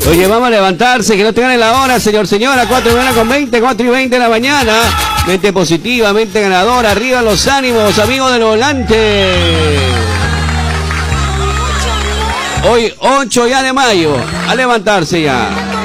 Oye, vamos a levantarse, que no te gane la hora, señora. 4:20, 4:20 de la mañana. Mente positiva, mente ganadora. Arriba los ánimos, amigos del volante. Hoy 8 ya de mayo. A levantarse ya.